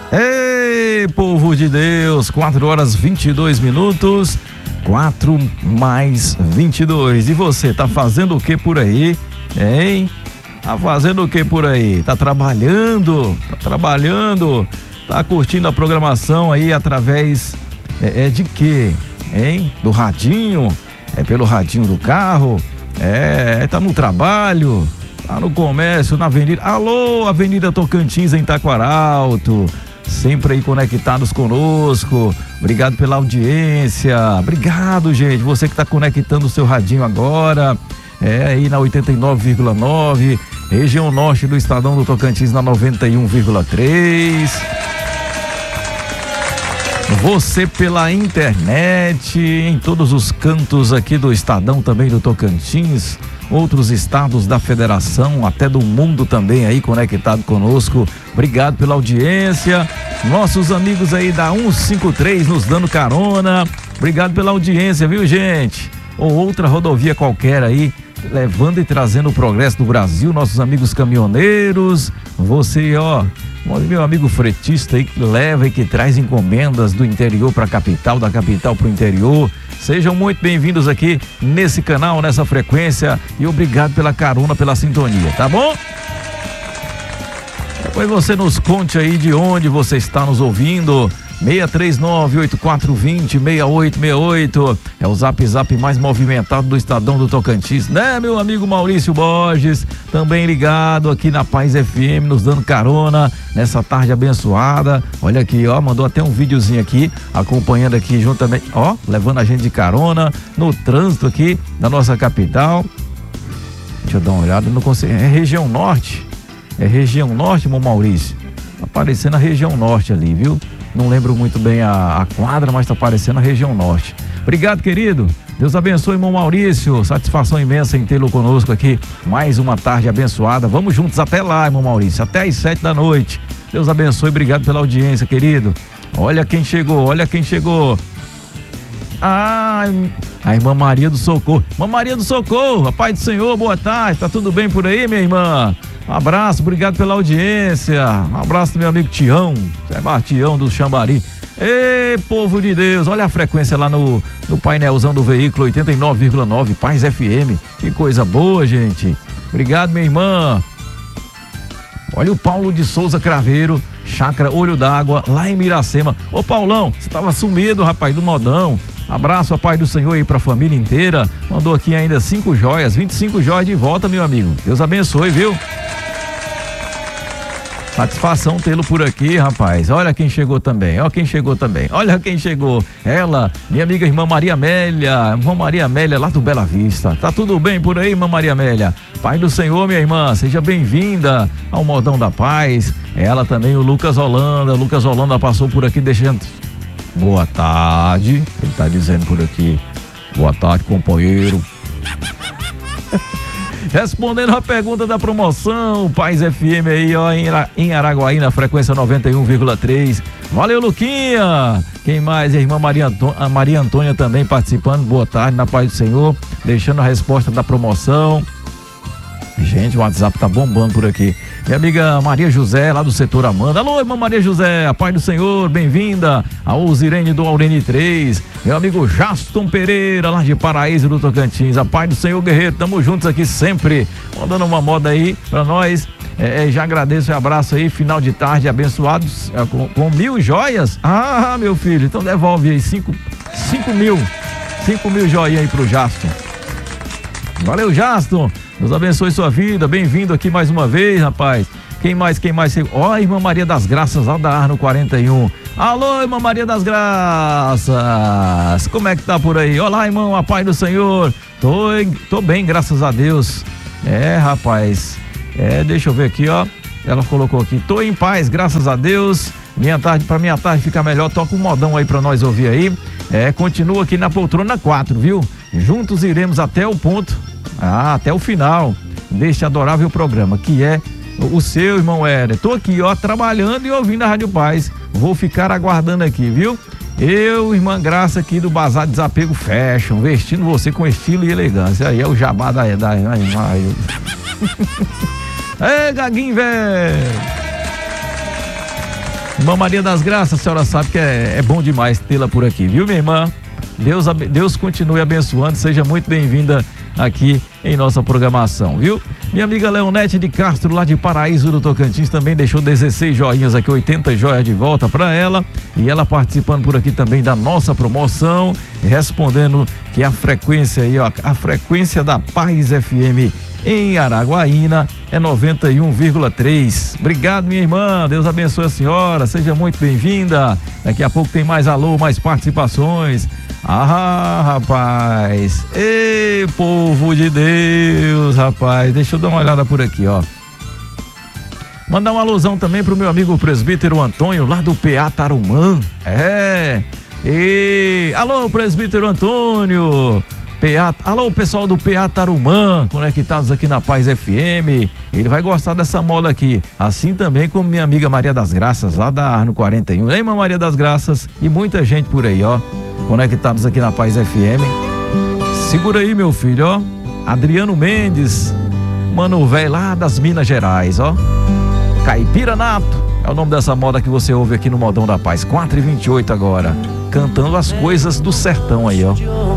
Ei, povo de Deus, 4h22, 4+22. E você, tá fazendo o que por aí, hein? Tá fazendo o que por aí? Tá trabalhando? Tá curtindo a programação aí através de quê? Hein? Do radinho? É pelo radinho do carro? Tá no trabalho? Tá no comércio, na avenida? Alô, Avenida Tocantins em Taquaralto. Sempre aí conectados conosco. Obrigado pela audiência. Obrigado, gente. Você que está conectando o seu radinho agora. Aí na 89,9. Região norte do Estadão do Tocantins na 91,3. Você pela internet, em todos os cantos aqui do Estadão, também do Tocantins. Outros estados da federação, até do mundo também aí conectado conosco. Obrigado pela audiência. Nossos amigos aí da 153 nos dando carona. Obrigado pela audiência, viu, gente? Ou outra rodovia qualquer aí, levando e trazendo o progresso do Brasil. Nossos amigos caminhoneiros. Você, meu amigo fretista aí que leva e que traz encomendas do interior para a capital, da capital para o interior. Sejam muito bem-vindos aqui nesse canal, nessa frequência, e obrigado pela carona, pela sintonia, tá bom? Depois você nos conte aí de onde você está nos ouvindo. 639-8420-6868 é o zap mais movimentado do Estadão do Tocantins, né, meu amigo Maurício Borges, também ligado aqui na Paz FM, nos dando carona nessa tarde abençoada. Olha aqui, mandou até um videozinho aqui, acompanhando aqui juntamente, levando a gente de carona no trânsito aqui da nossa capital. Deixa eu dar uma olhada, não consigo, é região norte, meu Maurício, tá aparecendo a região norte ali, viu? Não lembro muito bem a quadra, mas tá aparecendo a região norte. Obrigado, querido. Deus abençoe, irmão Maurício. Satisfação imensa em tê-lo conosco aqui. Mais uma tarde abençoada. Vamos juntos até lá, irmão Maurício. Até às 7 da noite. Deus abençoe. Obrigado pela audiência, querido. Olha quem chegou. A irmã Maria do Socorro. Irmã Maria do Socorro, a paz do Senhor, boa tarde. Tá tudo bem por aí, minha irmã? Um abraço, obrigado pela audiência. Um abraço do meu amigo Tião, Sebastião do Xambari. Ei, povo de Deus, olha a frequência lá no painelzão do veículo, 89,9, Paz FM. Que coisa boa, gente. Obrigado, minha irmã. Olha o Paulo de Souza Craveiro, Chácara Olho d'Água, lá em Miracema. Ô, Paulão, você tava sumido, rapaz, do modão. Abraço, a paz do Senhor aí pra família inteira. Mandou aqui ainda 5 joias, 25 joias de volta, meu amigo. Deus abençoe, viu? Satisfação tê-lo por aqui, rapaz. Olha quem chegou também. Ela, minha amiga irmã Maria Amélia. Irmã Maria Amélia lá do Bela Vista. Tá tudo bem por aí, irmã Maria Amélia? Pai do Senhor, minha irmã, seja bem-vinda ao Modão da Paz. Ela também, o Lucas Holanda. Lucas Holanda passou por aqui deixando... Boa tarde. Ele tá dizendo por aqui. Boa tarde, companheiro. Respondendo a pergunta da promoção, Paz FM aí, em Araguaí, na frequência 91,3. Valeu, Luquinha! Quem mais? A irmã Maria Antônia também participando. Boa tarde, na paz do Senhor. Deixando a resposta da promoção. Gente, o WhatsApp tá bombando por aqui. Minha amiga Maria José, lá do setor Amanda. Alô, irmã Maria José, a paz do Senhor, bem-vinda. A Uzirene do Aureni 3. Meu amigo Jaston Pereira, lá de Paraíso do Tocantins. A paz do Senhor, guerreiro, tamo juntos aqui sempre. Mandando uma moda aí pra nós. Já agradeço e abraço aí, final de tarde abençoados com 1.000 joias. Ah, meu filho, então devolve aí 5 mil joinhas aí pro Jaston. Valeu, Jaston. Deus abençoe sua vida, bem-vindo aqui mais uma vez, rapaz. Quem mais? Ó, a irmã Maria das Graças, lá da Arno 41. Alô, irmã Maria das Graças, como é que tá por aí? Olá, irmão, a paz do Senhor. Tô bem, graças a Deus. Rapaz, deixa eu ver aqui, ó. Ela colocou aqui, tô em paz, graças a Deus. Pra minha tarde ficar melhor, toca um modão aí pra nós ouvir aí. Continua aqui na poltrona 4, viu? Juntos iremos até o ponto, até o final deste adorável programa, que é o seu, irmão Éder. Tô aqui, ó, trabalhando e ouvindo a Rádio Paz. Vou ficar aguardando aqui, viu? Eu, irmã Graça, aqui do Bazar Desapego Fashion, vestindo você com estilo e elegância. Aí é o jabá da irmã. Ei, Gaguinho, velho! Irmã Maria das Graças, a senhora sabe que é bom demais tê-la por aqui, viu, minha irmã? Deus continue abençoando, seja muito bem-vinda aqui em nossa programação, viu? Minha amiga Leonete de Castro, lá de Paraíso do Tocantins, também deixou 16 joinhas aqui, 80 joias de volta para ela, e ela participando por aqui também da nossa promoção, respondendo que a frequência aí, ó, a frequência da Paz FM em Araguaína é 91,3. Obrigado, minha irmã, Deus abençoe a senhora, seja muito bem-vinda. Daqui a pouco tem mais alô, mais participações. Ah, rapaz, ei, povo de Deus, rapaz, deixa eu dar uma olhada por aqui, ó. Mandar uma alusão também pro meu amigo presbítero Antônio, lá do PA Tarumã. Alô, presbítero Antônio. Alô, pessoal do PA Tarumã, conectados aqui na Paz FM. Ele vai gostar dessa moda aqui, assim também como minha amiga Maria das Graças, lá da Arno 41. Ei, irmã Maria das Graças, e muita gente por aí, ó, conectados aqui na Paz FM. Segura aí, meu filho, ó. Adriano Mendes, mano velho lá das Minas Gerais, ó. Caipira Nato, é o nome dessa moda que você ouve aqui no Modão da Paz. 4h28 agora, cantando as coisas do sertão aí, ó.